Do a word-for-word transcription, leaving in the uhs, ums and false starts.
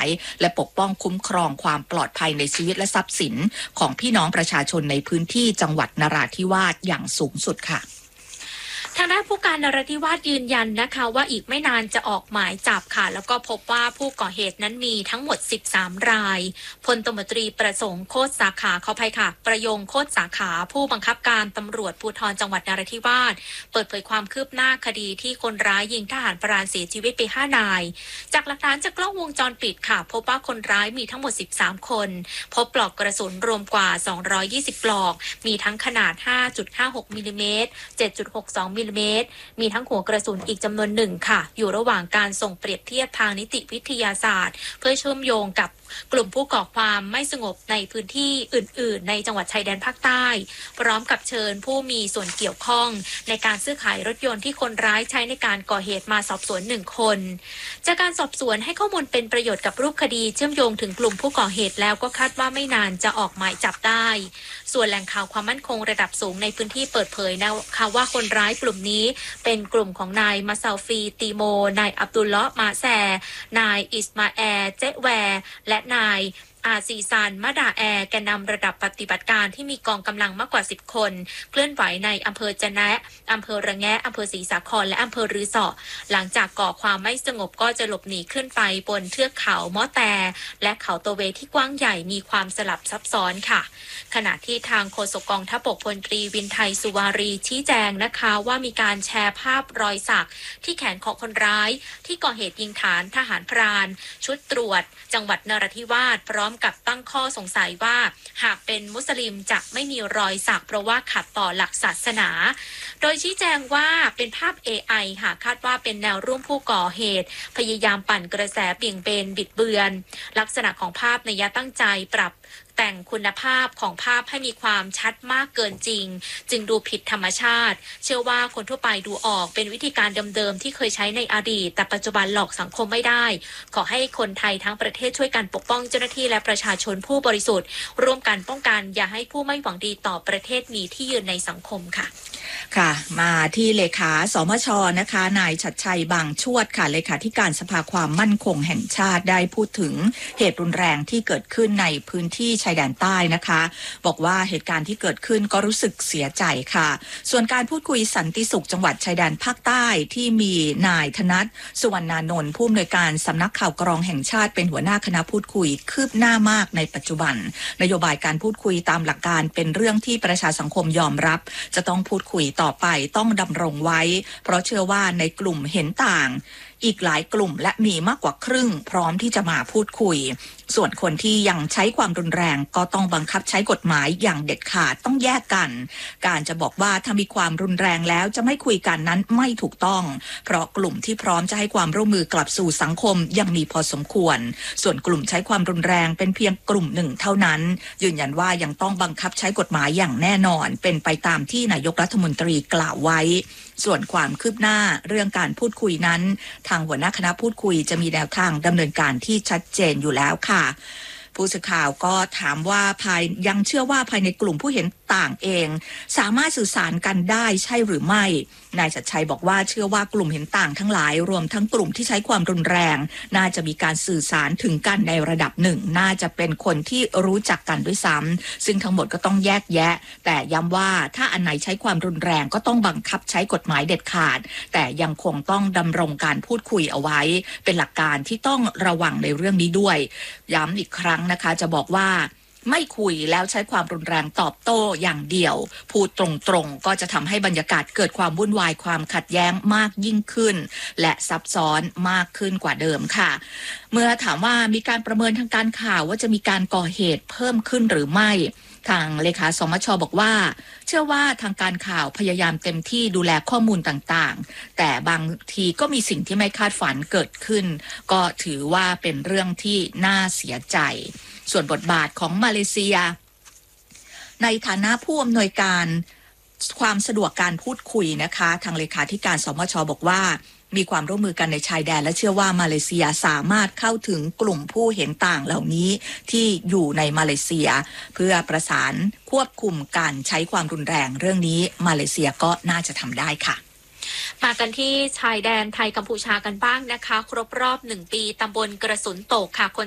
และปกป้องคุ้มครองความปลอดภัยในชีวิตและทรัพย์สินของพี่น้องประชาชนในพื้นที่จังหวัดนราธิวาสอย่างสูงสุดค่ะทางด้านผู้การนราธิวาสยืนยันนะคะว่าอีกไม่นานจะออกหมายจับค่ะแล้วก็พบว่าผู้ก่อเหตุนั้นมีทั้งหมดสิบสามรายพลตำรวจตรีประสงค์โคตรสาขาขออภัยค่ะประยงโคตรสาขาผู้บังคับการตำรวจภูธรจังหวัดนราธิวาสเปิดเผยความคืบหน้าคดีที่คนร้ายยิงทหารพรานเสียชีวิตไปห้านายจากหลักฐานจากกล้องวงจรปิดค่ะพบว่าคนร้ายมีทั้งหมดสิบสามคนพบปลอกกระสุนรวมกว่าสองร้อยยี่สิบปลอกมีทั้งขนาด ห้าจุดห้าหก มิลลิเมตร เจ็ดจุดหกสอง มิลลิเมตรมีทั้งหัวกระสุนอีกจำนวนหนึ่งค่ะอยู่ระหว่างการส่งเปรียบเทียบทางนิติวิทยาศาสตร์เพื่อเชื่อมโยงกับกลุ่มผู้ก่อความไม่สงบในพื้นที่อื่นๆในจังหวัดชายแดนภาคใต้พร้อมกับเชิญผู้มีส่วนเกี่ยวข้องในการซื้อขายรถยนต์ที่คนร้ายใช้ในการก่อเหตุมาสอบสวนหนึ่งคนจากการสอบสวนให้ข้อมูลเป็นประโยชน์กับรูปคดีเชื่อมโยงถึงกลุ่มผู้ก่อเหตุแล้วก็คาดว่าไม่นานจะออกหมายจับได้ส่วนแหล่งข่าวความมั่นคงระดับสูงในพื้นที่เปิดเผยนะคะว่าคนร้ายกลุ่มนี้เป็นกลุ่มของนายมาซาฟีตีโมนายอับดุลเลาะห์มาแซนายอิสมาแอร์เจแวร์และนายอาซีซานมะดาแอร์แกนนำระดับปฏิบัติการที่มีกองกำลังมากกว่าสิบคนเคลื่อนไหวในอำเภอจะแนะอำเภอระแงะอำเภอศรีสาครและอำเภอรือสอหลังจากก่อความไม่สงบก็จะหลบหนีขึ้นไปบนเทือกเขามอแตและเขาโตเวที่กว้างใหญ่มีความสลับซับซ้อนค่ะขณะที่ทางโฆษกกองทัพบกพลตรีวินไทยสุวารีชี้แจงนะคะว่ามีการแชร์ภาพรอยสักที่แขนของคนร้ายที่ก่อเหตุยิงฐานทหารพรานชุดตรวจจังหวัดนราธิวาสพร้อมกับตั้งข้อสงสัยว่าหากเป็นมุสลิมจะไม่มีรอยสักเพราะว่าขัดต่อหลักศาสนาโดยชี้แจงว่าเป็นภาพ เอ ไอ หากคาดว่าเป็นแนวร่วมผู้ก่อเหตุพยายามปั่นกระแสเบี่ยงเบนบิดเบือนลักษณะของภาพนัยตั้งใจปรับแต่งคุณภาพของภาพให้มีความชัดมากเกินจริงจึงดูผิดธรรมชาติเชื่อว่าคนทั่วไปดูออกเป็นวิธีการเดิมๆที่เคยใช้ในอดีตแต่ปัจจุบันหลอกสังคมไม่ได้ขอให้คนไทยทั้งประเทศช่วยกันปกป้องเจ้าหน้าที่และประชาชนผู้บริสุทธิ์ร่วมกันป้องกันอย่าให้ผู้ไม่หวังดีต่อประเทศมีที่ยืนในสังคมค่ะค่ะมาที่เลขาสมชนะคะนายชัดชัยบางชวดค่ะเลขาธิการสภาความมั่นคงแห่งชาติได้พูดถึงเหตุรุนแรงที่เกิดขึ้นในพื้นที่ชายแดนใต้นะคะบอกว่าเหตุการณ์ที่เกิดขึ้นก็รู้สึกเสียใจค่ะส่วนการพูดคุยสันติสุขจังหวัดชายแดนภาคใต้ที่มีนายธนัทสุวรรณานนท์ผู้อำนวยการสำนักข่าวกรองแห่งชาติเป็นหัวหน้าคณะพูดคุยคืบหน้ามากในปัจจุบันนโยบายการพูดคุยตามหลักการเป็นเรื่องที่ประชาสังคมยอมรับจะต้องพูดคุยต่อไปต้องดำรงไว้เพราะเชื่อว่าในกลุ่มเห็นต่างอีกหลายกลุ่มและมีมากกว่าครึ่งพร้อมที่จะมาพูดคุยส่วนคนที่ยังใช้ความรุนแรงก็ต้องบังคับใช้กฎหมายอย่างเด็ดขาดต้องแยกกันการจะบอกว่าถ้ามีความรุนแรงแล้วจะไม่คุยกันนั้นไม่ถูกต้องเพราะกลุ่มที่พร้อมจะให้ความร่วมมือกลับสู่สังคมยังมีพอสมควรส่วนกลุ่มใช้ความรุนแรงเป็นเพียงกลุ่มหนึ่งเท่านั้นยืนยันว่ายังต้องบังคับใช้กฎหมายอย่างแน่นอนเป็นไปตามที่นายกรัฐมนตรีกล่าวไว้ส่วนความคืบหน้าเรื่องการพูดคุยนั้นทางหัวหน้าคณะพูดคุยจะมีแนวทางดำเนินการที่ชัดเจนอยู่แล้วค่ะผู้สื่อข่าวก็ถามว่าภายยังเชื่อว่าภายในกลุ่มผู้เห็นต่างเองสามารถสื่อสารกันได้ใช่หรือไม่นายชัดชัยบอกว่าเชื่อว่ากลุ่มเห็นต่างทั้งหลายรวมทั้งกลุ่มที่ใช้ความรุนแรงน่าจะมีการสื่อสารถึงกันในระดับหนึ่งน่าจะเป็นคนที่รู้จักกันด้วยซ้ำซึ่งทั้งหมดก็ต้องแยกแยะแต่ย้ำว่าถ้าอันไหนใช้ความรุนแรงก็ต้องบังคับใช้กฎหมายเด็ดขาดแต่ยังคงต้องดำรงการพูดคุยเอาไว้เป็นหลักการที่ต้องระวังในเรื่องนี้ด้วยย้ำอีกครั้งนะคะจะบอกว่าไม่คุยแล้วใช้ความรุนแรงตอบโต้อย่างเดียวพูดตรงๆก็จะทำให้บรรยากาศเกิดความวุ่นวายความขัดแย้งมากยิ่งขึ้นและซับซ้อนมากขึ้นกว่าเดิมค่ะเมื่อถามว่ามีการประเมินทางการข่าวว่าจะมีการก่อเหตุเพิ่มขึ้นหรือไม่ทางเลขาสมชบอกว่าเชื่อว่าทางการข่าวพยายามเต็มที่ดูแลข้อมูลต่างๆแต่บางทีก็มีสิ่งที่ไม่คาดฝันเกิดขึ้นก็ถือว่าเป็นเรื่องที่น่าเสียใจส่วนบทบาทของมาเลเซียในฐานะผู้อำนวยการความสะดวกการพูดคุยนะคะทางเลขาธิการสมชบอกว่ามีความร่วมมือกันในชายแดนและเชื่อว่ามาเลเซียสามารถเข้าถึงกลุ่มผู้เห็นต่างเหล่านี้ที่อยู่ในมาเลเซียเพื่อประสานควบคุมการใช้ความรุนแรงเรื่องนี้มาเลเซียก็น่าจะทำได้ค่ะมากันที่ชายแดนไทยกัมพูชากันบ้างนะคะครบรอบหนึ่งปีตำบลกระสุนตกค่ะ